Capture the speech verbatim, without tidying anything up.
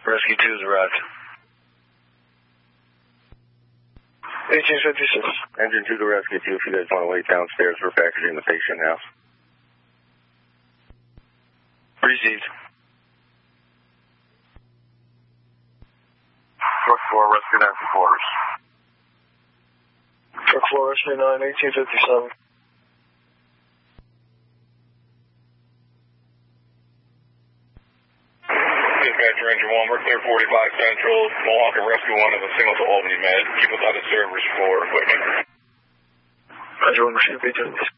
Rescue two has arrived. eighteen fifty-six. Engine two to Rescue two, if you guys want to wait downstairs, we're packaging the patient now. Received. Truck four, Rescue nine for quarters. Truck four, Rescue nine, eighteen fifty-seven. Dispatcher Engine one, we're clear forty-five Central. Mohawk and Rescue one is a signal to Albany Med. Keep us out of service for equipment. Engine one, Rescue B two.